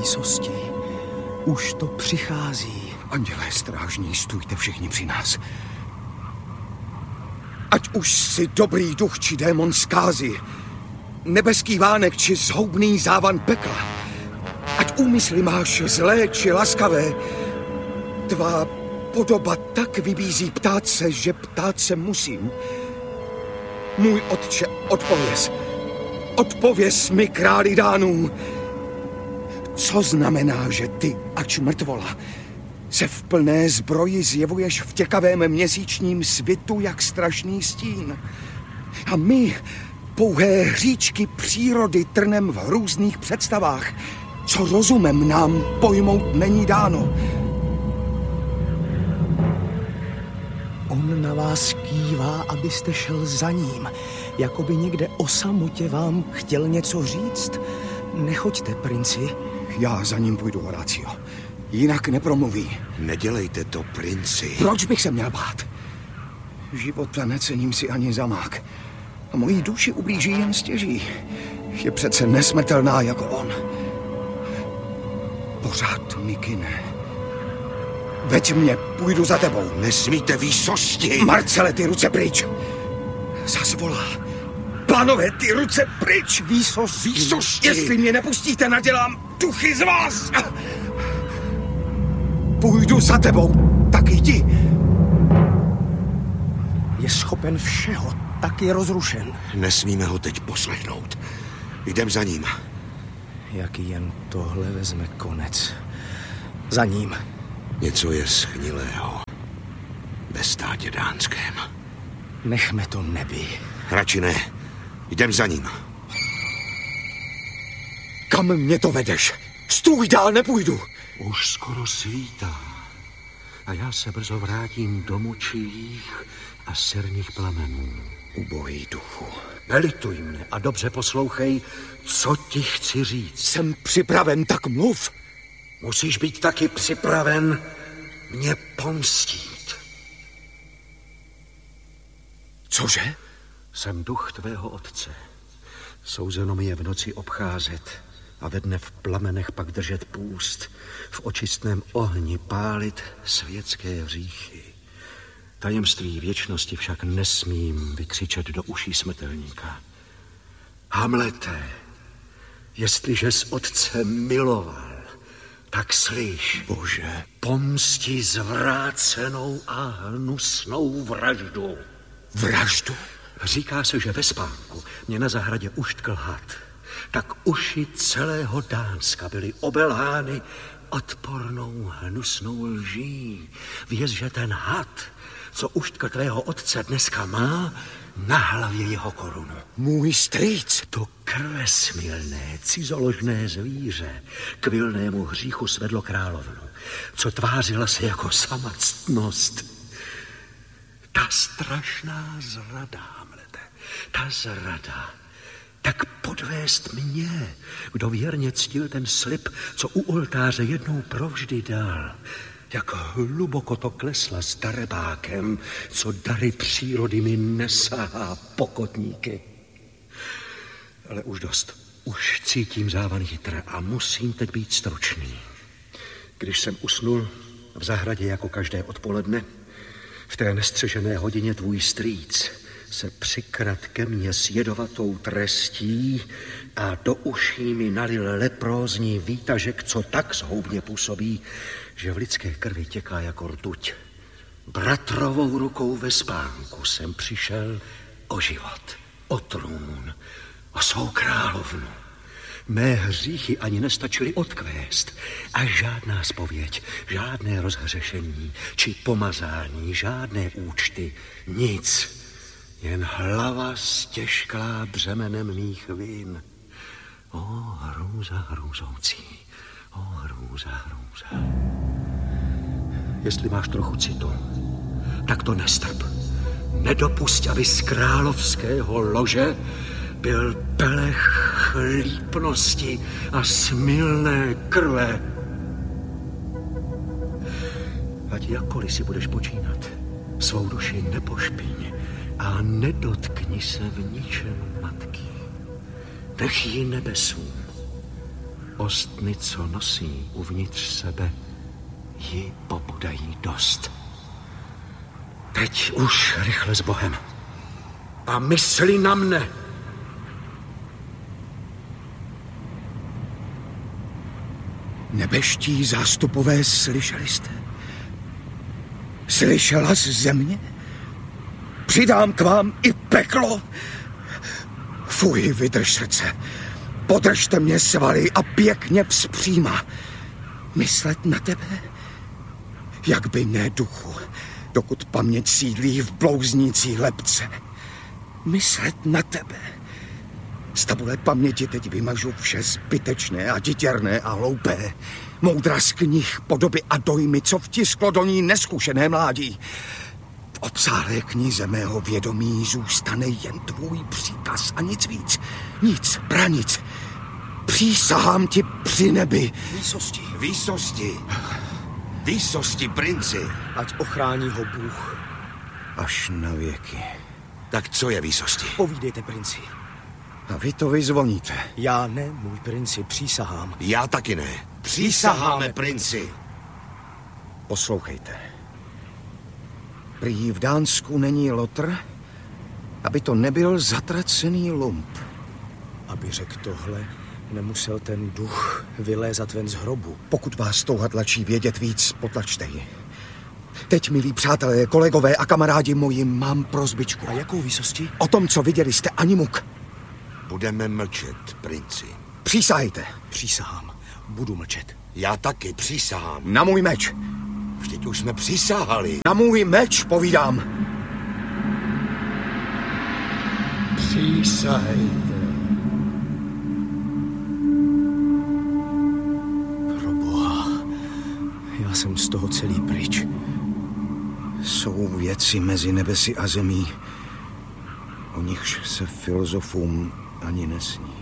výsosti, už to přichází. Andělé strážní, stůjte všichni při nás. Ať už si dobrý duch či démon zkázy, nebeský vánek či zhoubný závan pekla, ať úmysly máš zlé či laskavé, tvá podoba tak vybízí ptát se, že ptát se musím. Můj otče, odpověz mi, králi dánů. Co znamená, že ty, ač mrtvola, se v plné zbroji zjevuješ v těkavém měsíčním svitu jak strašný stín? A my, pouhé hříčky přírody, trnem v hrůzných představách, co rozumem nám pojmout není dáno. On na vás kývá, abyste šel za ním, jako by někde o samotě vám chtěl něco říct. Nechoďte, princi. Já za ním půjdu, Horácio. Jinak nepromluví. Nedělejte to, princi. Proč bych se měl bát? Života necením si ani za mák. A mojí duši ublíží jen stěží. Je přece nesmrtelná jako on. Pořád mi kyne. Veď mě, půjdu za tebou. Nesmíte, výsosti. Marcele, ty ruce pryč. Zas volá. Pánové, ty ruce pryč. Výsosti. Jestli mě nepustíte, nadělám duchy z vás. Půjdu za tebou, tak jdi. Je schopen všeho, tak je rozrušen. Nesmíme ho teď poslechnout. Jdem za ním. Jak jen tohle vezme konec. Za ním. Něco je schnilého ve státě dánském. Nechme to nebi. Radši ne. Jdem za ním. Kam mě to vedeš? Stůj, dál nepůjdu. Už skoro svítá. A já se brzo vrátím domů čilých a sirných plamenů. Ubohý duchu. Nelituj mne a dobře poslouchej, co ti chci říct. Jsem připraven, tak mluv. Musíš být taky připraven mě pomstít. Cože? Jsem duch tvého otce. Souzeno mi je v noci obcházet a ve dne v plamenech pak držet půst, v očistném ohni pálit světské hříchy. Tajemství věčnosti však nesmím vykřičet do uší smrtelníka. Hamlete, jestliže s otcem miloval, tak slyš, Bože, pomsti zvrácenou a hnusnou vraždu. Vraždu? Říká se, že ve spánku mě na zahradě uštkl had. Tak uši celého Dánska byly obelhány odpornou hnusnou lží. Věz, že ten had, co uštkl tvého otce, dneska má na hlavě jeho korunu. Můj strýc. To krvesmilné, cizoložné zvíře k vilnému hříchu svedlo královnu, co tvářila se jako sama ctnost. Ta strašná zrada, Hamlete, ta zrada, tak podvést mě, kdo věrně ctil ten slib, co u oltáře jednou provždy dal. Jak hluboko to klesla s darebákem, co dary přírody mi nesahá, pokotníky. Ale už dost. Už cítím závan jitra a musím teď být stručný. Když jsem usnul v zahradě jako každé odpoledne, v té nestřežené hodině tvůj strýc se přikrat ke mně s jedovatou trestí a do uší mi nalil leprózní výtažek, co tak zhoubně působí, že v lidské krvi těká jako rtuť. Bratrovou rukou ve spánku jsem přišel o život, o trůn, o svou královnu. Mé hříchy ani nestačily odkvést a žádná zpověď, žádné rozhřešení či pomazání, žádné účty, nic. Jen hlava stěžklá břemenem mých vin. O hrůza hrůzoucí, o hrůza hrůza. Jestli máš trochu citu, tak to nestrp. Nedopusť, aby z královského lože byl pelech chlípnosti a smilné krve. Ať jakkoliv si budeš počínat, svou duši nepošpiň a nedotkni se v ničem matky. Nech ji nebesům ostny, co nosí uvnitř sebe, ji pobudají dost. Teď už rychle s Bohem. A mysli na mne. Nebeští zástupové, slyšeli jste? Slyšela z země? Přidám k vám i peklo? Fuj, vydrž srdce. Podržte mě svaly a pěkně vzpříma. Myslet na tebe? Jak by ne, duchu, dokud paměť sídlí v blouznící lebce. Myslet na tebe. Z tabule paměti teď vymažu vše zbytečné a ditěrné a hloupé. Moudra z knih, podoby a dojmy, co vtisklo do ní neskušené mládí. V obsáhlé knize mého vědomí zůstane jen tvůj příkaz a nic víc. Nic, pranic. Přísahám ti při nebi. Výsosti. Výsosti. Výsosti, princi. Ať ochrání ho Bůh. Až na věky. Tak co je výsosti? Povídejte, princi. A vy to vyzvoníte. Já ne, můj princi, přísahám. Já taky ne. Přísaháme, princi. Poslouchejte. Prý v Dánsku není lotr, aby to nebyl zatracený lump. Aby řekl tohle, nemusel ten duch vylézat ven z hrobu. Pokud vás touha tlačí vědět víc, potlačte ji. Teď, milí přátelé, kolegové a kamarádi moji, mám prosbičku. A jakou výsosti? O tom, co viděli jste, ani muk. Budeme mlčet, princi. Přísahejte. Přísahám. Budu mlčet. Já taky přísahám. Na můj meč. Vždyť už jsme přísahali. Na můj meč, povídám. Přísahejte. Proboha, já jsem z toho celý pryč. Jsou věci mezi nebesy a zemí, o nichž se filozofům ani nesní.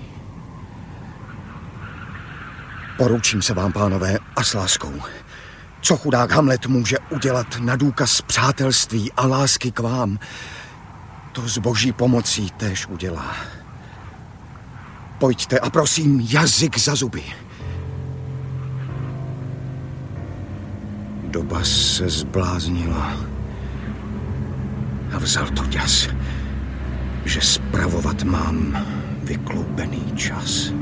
Poručím se vám, pánové, a s láskou. Co chudák Hamlet může udělat na důkaz přátelství a lásky k vám, to s boží pomocí též udělá. Pojďte a prosím, jazyk za zuby. Doba se zbláznila a vzal to ďas, že spravovat mám vykloubený čas.